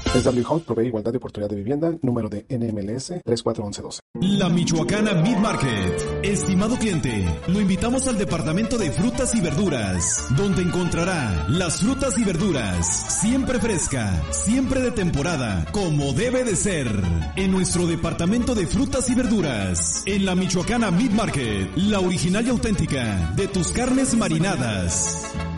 SW House provee igualdad de oportunidad de vivienda, número de NMLS 341112. La Michoacana Meat Market. Estimado cliente, lo invitamos al departamento de frutas y verduras, donde encontrará las frutas y verduras siempre fresca, siempre de temporada, como debe de ser. En nuestro departamento de frutas y verduras, en la Michoacana Meat Market, la original y auténtica de tus carnes marinadas.